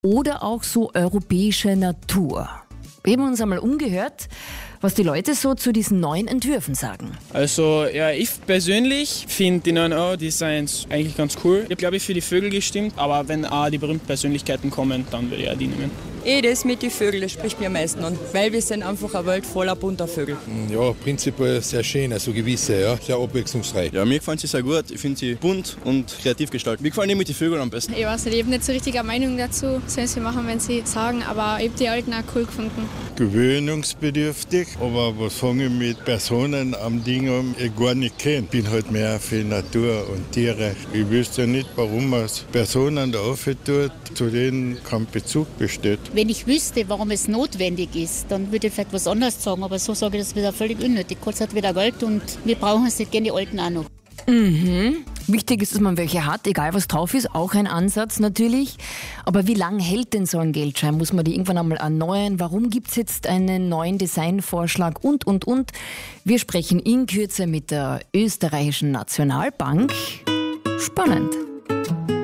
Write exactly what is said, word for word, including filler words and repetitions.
oder auch so europäische Natur. Wir haben uns einmal umgehört, was die Leute so zu diesen neuen Entwürfen sagen. Also ja, ich persönlich finde die neuen Euro-Designs eigentlich ganz cool. Ich habe, glaube ich, für die Vögel gestimmt, aber wenn auch die berühmten Persönlichkeiten kommen, dann würde ich auch die nehmen. Eh, das mit den Vögeln, das spricht mir am meisten an, weil wir sind einfach eine Welt voller bunter Vögel. Ja, prinzipiell sehr schön, also gewisse, ja, sehr abwechslungsreich. Ja, mir gefallen sie sehr gut. Ich finde sie bunt und kreativ gestaltet. Mir gefallen die mit den Vögeln am besten. Ich weiß nicht, ich habe nicht so richtig eine Meinung dazu, sollen sie machen, wenn sie sagen, aber ich habe die alten auch cool gefunden. Gewöhnungsbedürftig, aber was fange ich mit Personen am Ding an, ich gar nicht kenne. Ich bin halt mehr für Natur und Tiere. Ich wüsste nicht, warum man Personen da tut, zu denen kein Bezug besteht. Wenn ich wüsste, warum es notwendig ist, dann würde ich vielleicht was anderes sagen, aber so sage ich, das wieder völlig unnötig. Kostet wieder Geld und wir brauchen es nicht gerne die Alten auch noch. Mhm. Wichtig ist, dass man welche hat, egal was drauf ist, auch ein Ansatz natürlich. Aber wie lange hält denn so ein Geldschein? Muss man die irgendwann einmal erneuern? Warum gibt es jetzt einen neuen Designvorschlag und, und, und? Wir sprechen in Kürze mit der österreichischen Nationalbank. Spannend.